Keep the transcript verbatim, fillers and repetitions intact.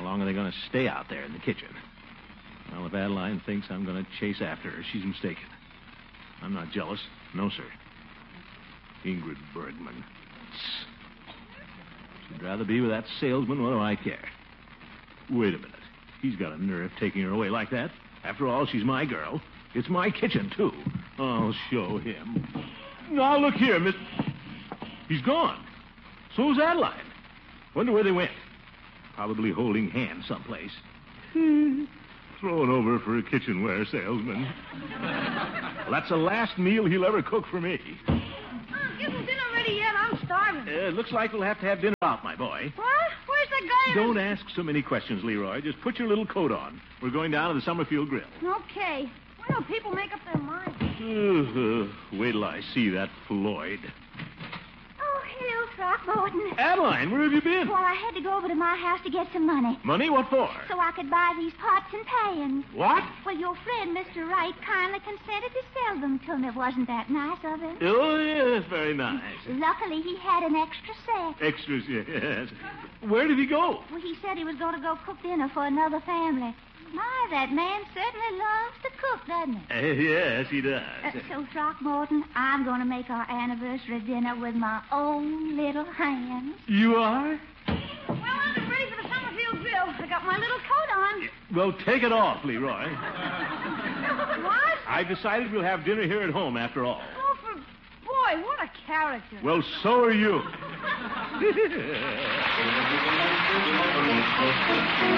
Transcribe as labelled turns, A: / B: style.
A: long are they going to stay out there in the kitchen? Well, if Adeline thinks I'm going to chase after her, she's mistaken. I'm not jealous. No, sir. Ingrid Bergman. She'd rather be with that salesman. What do I care? Wait a minute. He's got a nerve taking her away like that. After all, she's my girl. It's my kitchen, too. I'll show him. Now, look here, Miss... He's gone. So's Adeline. Wonder where they went. Probably holding hands someplace. Thrown over for a kitchenware salesman. Well, that's the last meal he'll ever cook for me.
B: Oh, isn't dinner ready yet? I'm starving.
A: Uh, looks like we'll have to have dinner out, my boy.
B: What? Where's the guy?
A: Don't ask so many questions, Leroy. Just put your little coat on. We're going down to the Summerfield Grill.
B: Okay. When do people make up their minds?
A: Uh, wait till I see that Floyd.
C: Oh, hello, Throckmorton.
A: Adeline, where have you been?
C: Well, I had to go over to my house to get some money.
A: Money? What for?
C: So I could buy these pots and pans.
A: What?
C: Well, your friend, Mister Wright, kindly consented to sell them to me. Wasn't that nice of him?
A: Oh, yes, very nice.
C: Luckily, he had an extra set.
A: Extras, yes. Where did he go?
C: Well, he said he was going to go cook dinner for another family. My, that man certainly loves to cook, doesn't he?
A: Uh, yes, he does.
C: Uh, so, Throckmorton, I'm going to make our anniversary dinner with my own little hands.
A: You are?
B: Well, I'm ready for the Summerfield Grill. I got my little coat on.
A: Well, take it off, Leroy.
B: What?
A: I've decided we'll have dinner here at home after all.
B: Oh, for... Boy, what a character.
A: Well, so are you.